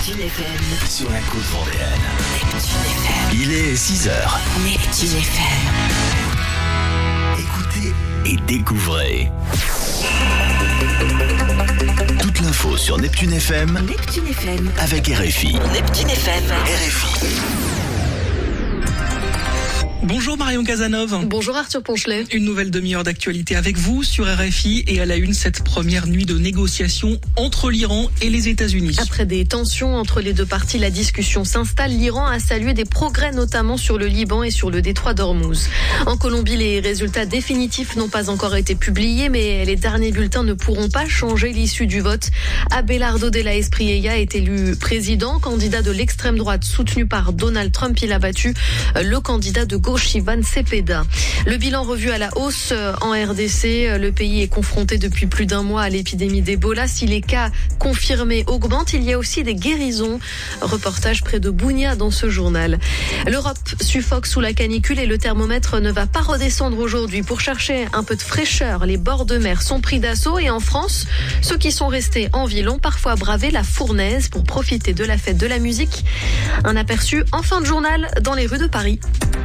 Neptune FM. Sur la côte vendéenne. Neptune FM. Il est 6h. Neptune FM. Écoutez et découvrez. Toute l'info sur Neptune FM. Neptune FM. Avec RFI. Neptune FM. RFI. Bonjour Marion Casanov. Bonjour Arthur Ponchelet. Une nouvelle demi-heure d'actualité avec vous sur RFI et à la une cette première nuit de négociations entre l'Iran et les États-Unis. Après des tensions entre les deux parties, la discussion s'installe. L'Iran a salué des progrès notamment sur le Liban et sur le détroit d'Ormuz. En Colombie, les résultats définitifs n'ont pas encore été publiés, mais les derniers bulletins ne pourront pas changer l'issue du vote. Abelardo de la Espriella est élu président, candidat de l'extrême droite soutenu par Donald Trump. Il a battu le candidat de gauche Iván Cepeda. Le bilan revu à la hausse en RDC. Le pays est confronté depuis plus d'un mois à l'épidémie d'Ebola. Si les cas confirmés augmentent, il y a aussi des guérisons. Reportage près de Bounia dans ce journal. L'Europe suffoque sous la canicule et le thermomètre ne va pas redescendre aujourd'hui. Pour chercher un peu de fraîcheur, les bords de mer sont pris d'assaut et en France, ceux qui sont restés en ville ont parfois bravé la fournaise pour profiter de la fête de la musique. Un aperçu en fin de journal dans les rues de Paris.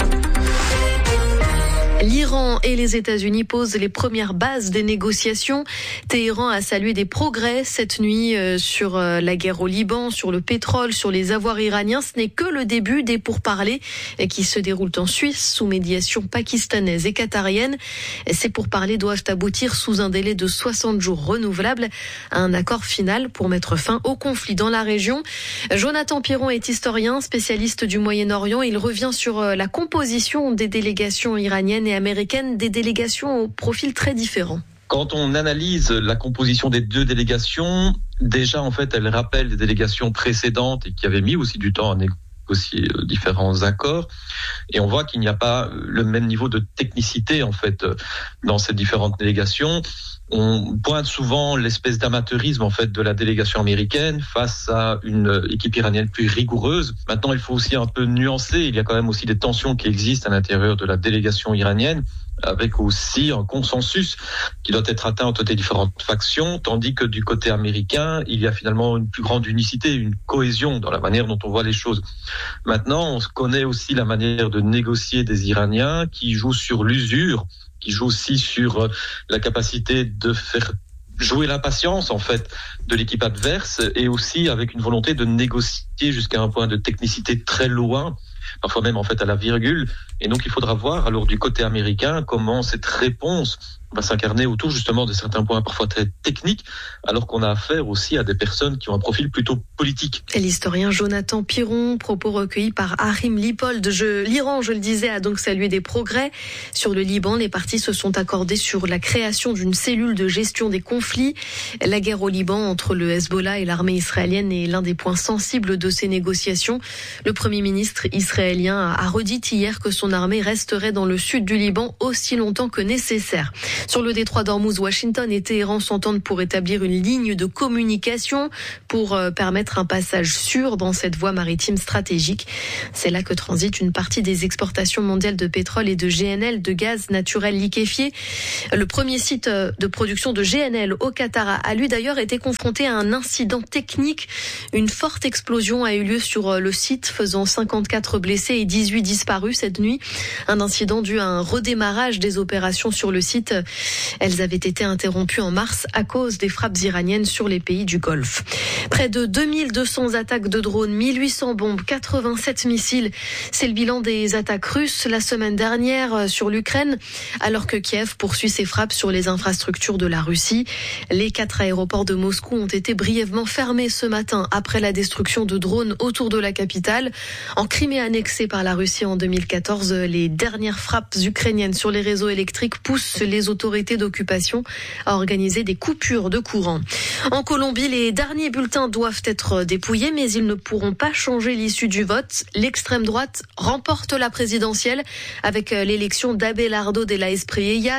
L'Iran et les États-Unis posent les premières bases des négociations. Téhéran a salué des progrès cette nuit sur la guerre au Liban, sur le pétrole, sur les avoirs iraniens. Ce n'est que le début des pourparlers qui se déroulent en Suisse sous médiation pakistanaise et qatarienne. Ces pourparlers doivent aboutir sous un délai de 60 jours renouvelable à un accord final pour mettre fin au conflit dans la région. Jonathan Piron est historien, spécialiste du Moyen-Orient. Il revient sur la composition des délégations iraniennes et américaines, des délégations au profil très différent. Quand on analyse la composition des deux délégations, déjà en fait elles rappellent des délégations précédentes et qui avaient mis aussi du temps à négocier différents accords. Et on voit qu'il n'y a pas le même niveau de technicité en fait dans ces différentes délégations. On pointe souvent l'espèce d'amateurisme en fait de la délégation américaine face à une équipe iranienne plus rigoureuse. Maintenant, il faut aussi un peu nuancer. Il y a quand même aussi des tensions qui existent à l'intérieur de la délégation iranienne, avec aussi un consensus qui doit être atteint entre les différentes factions, tandis que du côté américain, il y a finalement une plus grande unicité, une cohésion dans la manière dont on voit les choses. Maintenant, on connaît aussi la manière de négocier des Iraniens qui jouent sur l'usure, qui joue aussi sur la capacité de faire jouer l'impatience en fait de l'équipe adverse et aussi avec une volonté de négocier jusqu'à un point de technicité très loin, parfois même en fait à la virgule. Et donc il faudra voir alors du côté américain comment cette réponse va s'incarner autour justement de certains points parfois très techniques, alors qu'on a affaire aussi à des personnes qui ont un profil plutôt politique. Et l'historien Jonathan Piron, propos recueillis par Harim Lipold. L'Iran, je le disais, a donc salué des progrès. Sur le Liban, les parties se sont accordées sur la création d'une cellule de gestion des conflits. La guerre au Liban entre le Hezbollah et l'armée israélienne est l'un des points sensibles de ces négociations. Le Premier ministre israélien a redit hier que son armée resterait dans le sud du Liban aussi longtemps que nécessaire. Sur le détroit d'Ormuz, Washington et Téhéran s'entendent pour établir une ligne de communication pour permettre un passage sûr dans cette voie maritime stratégique. C'est là que transite une partie des exportations mondiales de pétrole et de GNL, de gaz naturel liquéfié. Le premier site de production de GNL au Qatar a lui d'ailleurs été confronté à un incident technique. Une forte explosion a eu lieu sur le site, faisant 54 blessés et 18 disparus cette nuit. Un incident dû à un redémarrage des opérations sur le site. Elles avaient été interrompues en mars à cause des frappes iraniennes sur les pays du Golfe. Près de 2200 attaques de drones, 1800 bombes, 87 missiles. C'est le bilan des attaques russes la semaine dernière sur l'Ukraine, alors que Kiev poursuit ses frappes sur les infrastructures de la Russie. Les 4 aéroports de Moscou ont été brièvement fermés ce matin après la destruction de drones autour de la capitale. En Crimée annexée par la Russie en 2014, les dernières frappes ukrainiennes sur les réseaux électriques poussent les autorités d'occupation à organiser des coupures de courant. En Colombie, les derniers bulletins doivent être dépouillés, mais ils ne pourront pas changer l'issue du vote. L'extrême droite remporte la présidentielle avec l'élection d'Abelardo de la Espriella,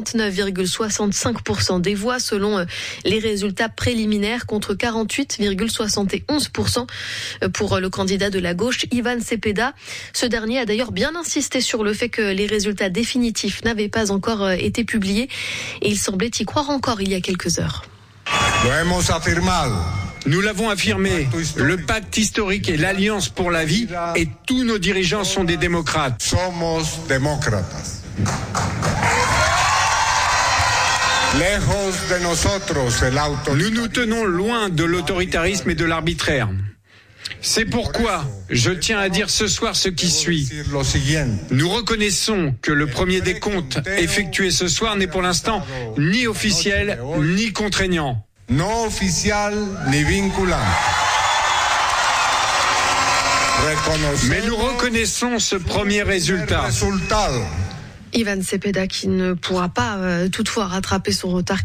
49,65% des voix selon les résultats préliminaires contre 48,71% pour le candidat de la gauche, Iván Cepeda. Ce dernier a d'ailleurs bien insisté sur le fait que les résultats définitifs n'avaient pas encore été publiés et il semblait y croire encore il y a quelques heures. Lo hemos afirmado. Nous l'avons affirmé, le pacte historique et l'Alliance pour la vie, et tous nos dirigeants sont des démocrates. Somos demócratas. Nous nous tenons loin de l'autoritarisme et de l'arbitraire. C'est pourquoi je tiens à dire ce soir ce qui suit. Nous reconnaissons que le premier décompte effectué ce soir n'est pour l'instant ni officiel ni contraignant. Non officiel ni vinculant. Mais nous reconnaissons ce premier résultat. Ivan Cepeda qui ne pourra pas toutefois rattraper son retard.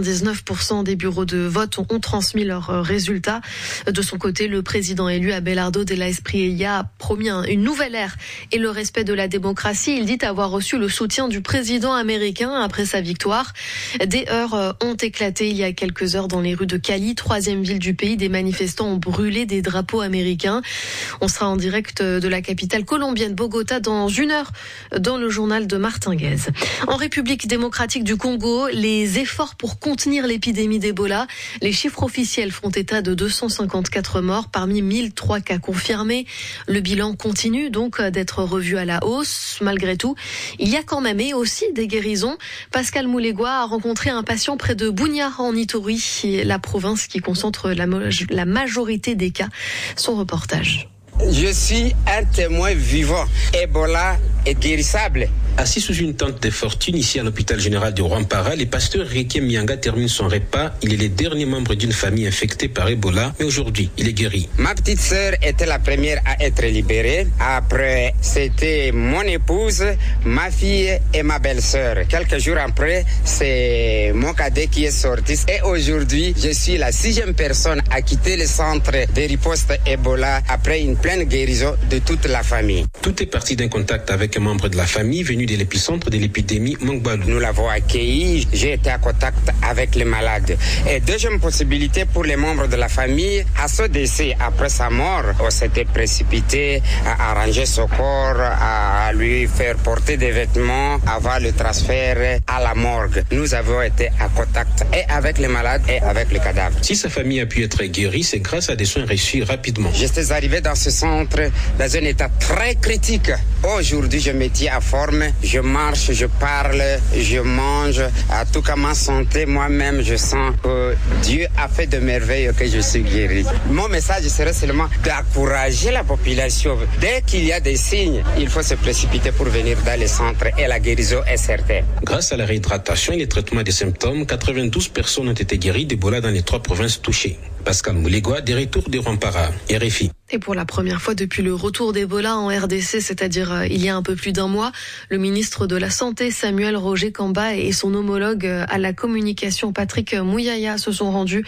99% des bureaux de vote ont transmis leurs résultats. De son côté, le président élu Abelardo de la Espriella a promis une nouvelle ère et le respect de la démocratie. Il dit avoir reçu le soutien du président américain après sa victoire. Des heurts ont éclaté il y a quelques heures dans les rues de Cali, 3e ville du pays. Des manifestants ont brûlé des drapeaux américains. On sera en direct de la capitale colombienne Bogota dans 1 heure dans le journal de Martin Guez. En République démocratique du Congo, les efforts pour contenir l'épidémie d'Ebola, les chiffres officiels font état de 254 morts parmi 1003 cas confirmés. Le bilan continue donc d'être revu à la hausse. Malgré tout, il y a quand même et aussi des guérisons. Pascal Moulegua a rencontré un patient près de Bunia en Ituri, la province qui concentre la majorité des cas. Son reportage. Je suis un témoin vivant. Ebola est guérissable. Assis sous une tente de fortune ici à l'hôpital général de Rwampara, le pasteur Rieke Mianga termine son repas. Il est le dernier membre d'une famille infectée par Ebola, mais aujourd'hui, il est guéri. Ma petite sœur était la première à être libérée. Après, c'était mon épouse, ma fille et ma belle-sœur. Quelques jours après, c'est mon cadet qui est sorti. Et aujourd'hui, je suis la 6e personne à quitter le centre de riposte Ebola après une pleine guérison de toute la famille. Tout est parti d'un contact avec un membre de la famille venu de l'épicentre de l'épidémie Mongbalou. Nous l'avons accueilli, j'ai été en contact avec les malades. Et deuxième possibilité pour les membres de la famille, à ce décès, après sa mort, on s'était précipité à arranger son corps, à lui faire porter des vêtements avant le transfert à la morgue. Nous avons été en contact et avec les malades et avec les cadavres. Si sa famille a pu être guérie, c'est grâce à des soins reçus rapidement. J'étais arrivé dans ce centre dans un état très critique. Aujourd'hui, je me tiens à forme, je marche, je parle, je mange. À tout cas, ma santé, moi-même, je sens que Dieu a fait de merveilles que je suis guéri. Mon message serait seulement d'encourager la population. Dès qu'il y a des signes, il faut se précipiter pour venir dans les centres et la guérison est certaine. Grâce à la réhydratation et les traitements des symptômes, 92 personnes ont été guéries d'Ebola dans les 3 provinces touchées. Pascal Moulegua, des retours de Rwampara, RFI. Et pour la première fois depuis le retour d'Ebola en RDC, c'est-à-dire il y a un peu plus d'1 mois, le ministre de la Santé, Samuel Roger Kamba, et son homologue à la communication, Patrick Mouyaya, se sont rendus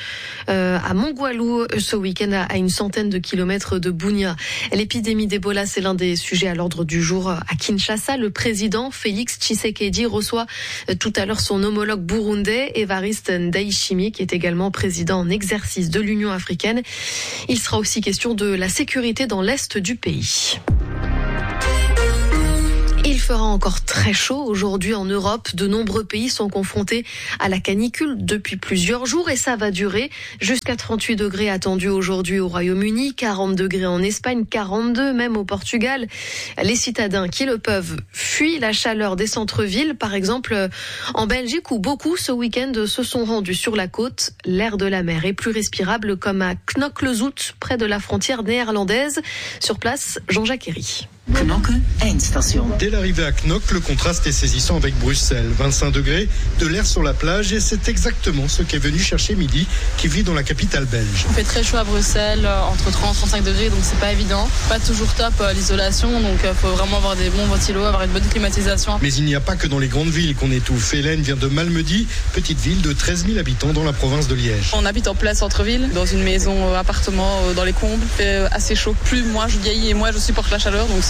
à Mongbalou ce week-end, à une centaine de kilomètres de Bunia. L'épidémie d'Ebola, c'est l'un des sujets à l'ordre du jour à Kinshasa. Le président Félix Tshisekedi reçoit tout à l'heure son homologue burundais, Evariste Ndayishimiye, qui est également président en exercice de l'Union africaine. Il sera aussi question de la sécurité dans l'est du pays. Il fera encore très chaud aujourd'hui en Europe. De nombreux pays sont confrontés à la canicule depuis plusieurs jours et ça va durer jusqu'à 38 degrés attendus aujourd'hui au Royaume-Uni, 40 degrés en Espagne, 42 même au Portugal. Les citadins qui le peuvent fuient la chaleur des centres-villes, par exemple en Belgique où beaucoup ce week-end se sont rendus sur la côte. L'air de la mer est plus respirable comme à Knokke-le-Zout, près de la frontière néerlandaise. Sur place, Jean-Jacques Herry. Knokke, eindstation. Dès l'arrivée à Knokke, le contraste est saisissant avec Bruxelles. 25 degrés, de l'air sur la plage et c'est exactement ce qu'est venu chercher Midi, qui vit dans la capitale belge. Il fait très chaud à Bruxelles, entre 30 et 35 degrés, donc c'est pas évident. Pas toujours top l'isolation, donc il faut vraiment avoir des bons ventilos, avoir une bonne climatisation. Mais il n'y a pas que dans les grandes villes qu'on étouffe. Hélène vient de Malmedy, petite ville de 13 000 habitants dans la province de Liège. On habite en plein centre-ville, dans une maison appartement dans les combles. Il fait assez chaud. Plus moi je vieillis et moi je supporte la chaleur, donc c'est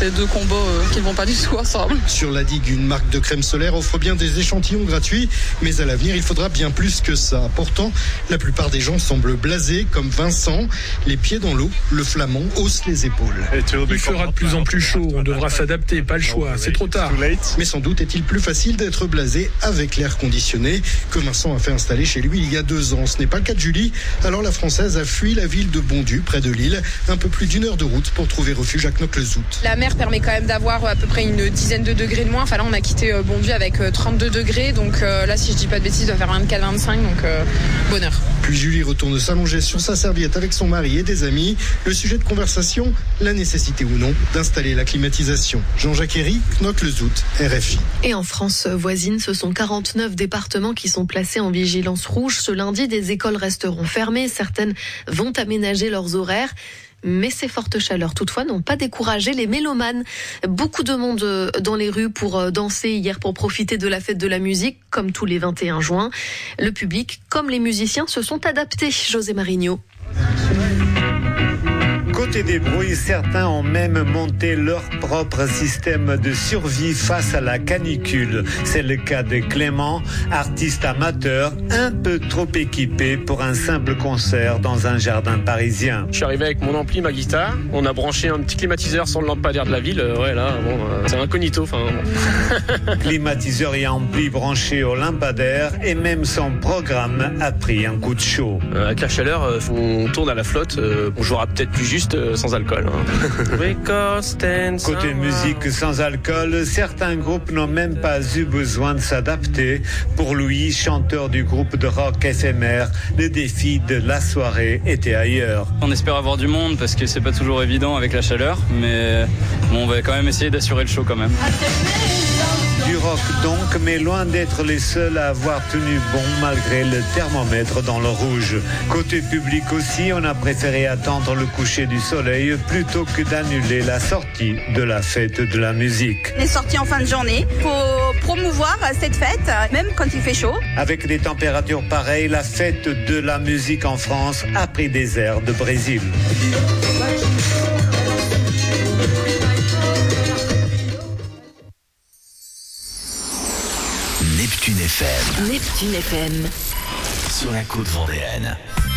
c'est deux combos qui ne vont pas du tout ensemble. Sur la digue, une marque de crème solaire offre bien des échantillons gratuits, mais à l'avenir, il faudra bien plus que ça. Pourtant, la plupart des gens semblent blasés, comme Vincent. Les pieds dans l'eau, le flamand hausse les épaules. Il fera de plus en plus chaud, on devra s'adapter, pas le choix, c'est trop tard. Mais sans doute est-il plus facile d'être blasé avec l'air conditionné que Vincent a fait installer chez lui il y a 2 ans. Ce n'est pas le cas de Julie. Alors la Française a fui la ville de Bondu, près de Lille, un peu plus d'1 heure de route pour trouver refuge à Knokke-le-Zout. La mer permet quand même d'avoir à peu près une dizaine de degrés de moins. Enfin là, on a quitté Bondu avec 32 degrés. Donc là, si je dis pas de bêtises, il doit faire 24-25. Donc bonheur. Puis Julie retourne s'allonger sur sa serviette avec son mari et des amis. Le sujet de conversation, la nécessité ou non d'installer la climatisation. Jean-Jacques Herry, Knokke-le-Zout, RFI. Et en France voisine, ce sont 49 départements qui sont placés en vigilance rouge. Ce lundi, des écoles resteront fermées. Certaines vont aménager leurs horaires. Mais ces fortes chaleurs, toutefois, n'ont pas découragé les mélomanes. Beaucoup de monde dans les rues pour danser hier, pour profiter de la fête de la musique, comme tous les 21 juin. Le public, comme les musiciens, se sont adaptés. José Marigno. Côté des bruits, certains ont même monté leur propre système de survie face à la canicule. C'est le cas de Clément, artiste amateur, un peu trop équipé pour un simple concert dans un jardin parisien. Je suis arrivé avec mon ampli, ma guitare. On a branché un petit climatiseur sur le lampadaire de la ville. C'est incognito. Climatiseur et ampli branchés au lampadaire et même son programme a pris un coup de chaud. Avec la chaleur, on tourne à la flotte. On jouera peut-être plus juste sans alcool. Côté musique sans alcool, certains groupes n'ont même pas eu besoin de s'adapter. Pour Louis, chanteur du groupe de rock éphémère, le défi de la soirée était ailleurs. On espère avoir du monde parce que c'est pas toujours évident avec la chaleur, mais bon, on va quand même essayer d'assurer le show quand même. Du rock donc, mais loin d'être les seuls à avoir tenu bon malgré le thermomètre dans le rouge. Côté public aussi, on a préféré attendre le coucher du soleil plutôt que d'annuler la sortie de la fête de la musique. On est sortis en fin de journée pour promouvoir cette fête, même quand il fait chaud. Avec des températures pareilles, la fête de la musique en France a pris des airs de Brésil. Neptune FM. Neptune FM. Sur la côte vendéenne.